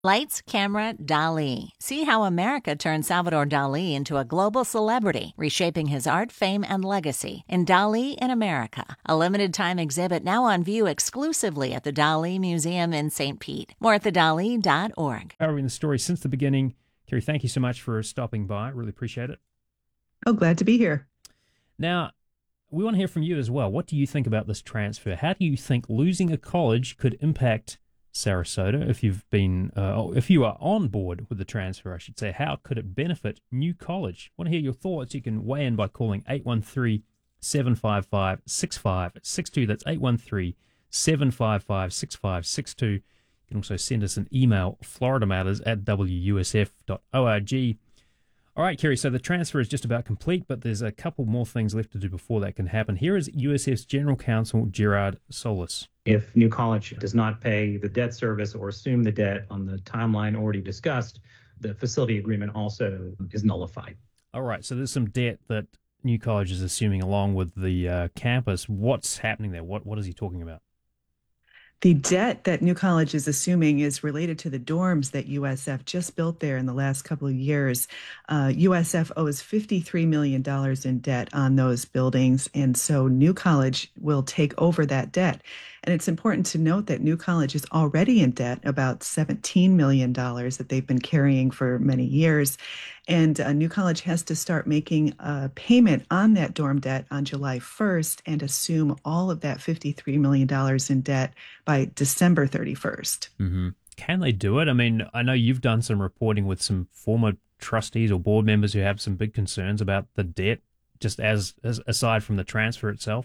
Lights, Camera, Dali. See how America turned Salvador Dali into a global celebrity, reshaping his art, fame, and legacy in Dali in America, a limited-time exhibit now on view exclusively at the Dali Museum in St. Pete. More at thedali.org. Covering the story since the beginning. Kerry, thank you so much for stopping by. Really appreciate it. Oh, glad to be here. Now, we want to hear from you as well. What do you think about this transfer? How do you think losing a college could impact Sarasota? If you are on board with the transfer, I should say, how could it benefit New College? Want to hear your thoughts? You can weigh in by calling 813-755-6562. That's 813-755-6562. You can also send us an email, floridamatters@wusf.org. All right, Kerry, so the transfer is just about complete, but there's a couple more things left to do before that can happen. Here is USF's General Counsel, Gerard Solis. If New College does not pay the debt service or assume the debt on the timeline already discussed, the facility agreement also is nullified. All right, so there's some debt that New College is assuming along with the campus. What's happening there? What is he talking about? The debt that New College is assuming is related to the dorms that USF just built there in the last couple of years. USF owes $53 million in debt on those buildings, and so New College will take over that debt. And it's important to note that New College is already in debt, about $17 million that they've been carrying for many years. And New College has to start making a payment on that dorm debt on July 1st and assume all of that $53 million in debt by December 31st. Mm-hmm. Can they do it? I mean, I know you've done some reporting with some former trustees or board members who have some big concerns about the debt, just as aside from the transfer itself.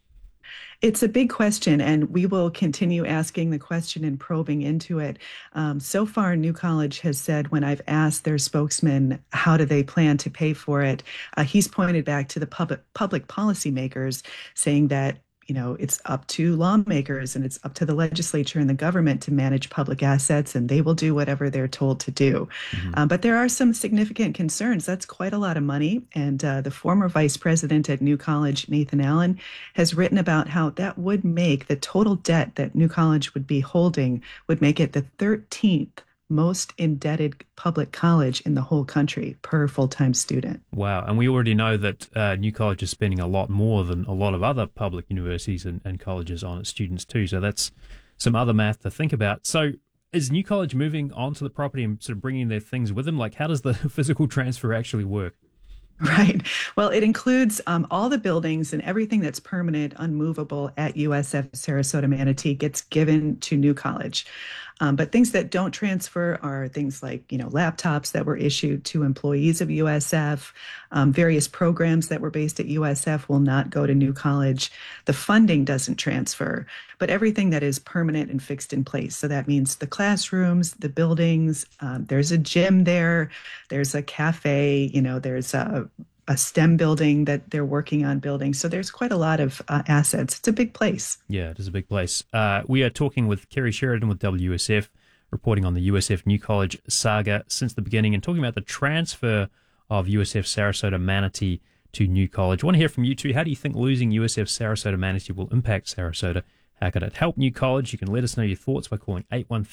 It's a big question, and we will continue asking the question and probing into it. So far, New College has said, when I've asked their spokesman, how do they plan to pay for it, he's pointed back to the public policymakers, saying that it's up to lawmakers and it's up to the legislature and the government to manage public assets, and they will do whatever they're told to do. Mm-hmm. But there are some significant concerns. That's quite a lot of money. And the former vice president at New College, Nathan Allen, has written about how that would make the total debt that New College would be holding would make it the 13th most indebted public college in the whole country per full-time student. Wow. And we already know that New College is spending a lot more than a lot of other public universities and colleges on its students too. So that's some other math to think about. So is New College moving onto the property and sort of bringing their things with them? Like, how does the physical transfer actually work? Right. Well, it includes all the buildings and everything that's permanent, unmovable at USF Sarasota Manatee gets given to New College. But things that don't transfer are things like, laptops that were issued to employees of USF. Various programs that were based at USF will not go to New College. The funding doesn't transfer, but everything that is permanent and fixed in place. So that means the classrooms, the buildings, there's a gym there, there's a cafe, there's a STEM building that they're working on building. So there's quite a lot of assets. It's a big place. Yeah, it is a big place. We are talking with Kerry Sheridan with WSF, reporting on the USF New College saga since the beginning and talking about the transfer of USF Sarasota Manatee to New College. I want to hear from you too. How do you think losing USF Sarasota Manatee will impact Sarasota? How could it help New College? You can let us know your thoughts by calling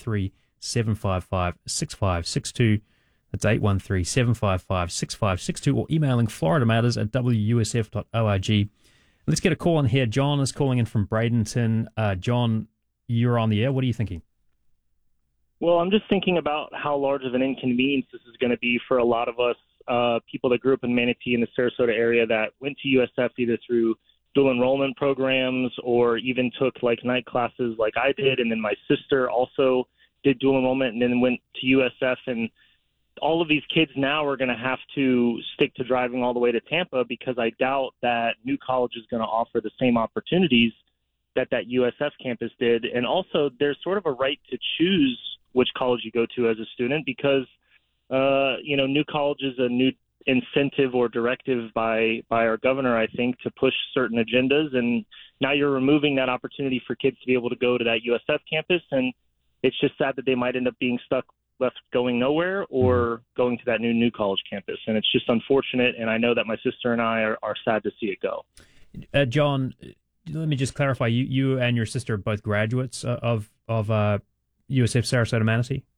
813-755-6562. That's 813-755-6562 or emailing floridamatters@wusf.org. Let's get a call in here. John is calling in from Bradenton. John, you're on the air. What are you thinking? Well, I'm just thinking about how large of an inconvenience this is going to be for a lot of us people that grew up in Manatee in the Sarasota area that went to USF either through dual enrollment programs or even took night classes like I did. And then my sister also did dual enrollment and then went to USF. And all of these kids now are going to have to stick to driving all the way to Tampa because I doubt that New College is going to offer the same opportunities that USF campus did. And also there's sort of a right to choose which college you go to as a student because, New College is a new incentive or directive by our governor, I think, to push certain agendas. And now you're removing that opportunity for kids to be able to go to that USF campus. And it's just sad that they might end up being left going nowhere or going to that New College campus. And it's just unfortunate. And I know that my sister and I are sad to see it go. John, let me just clarify. You and your sister are both graduates of USF Sarasota Manatee?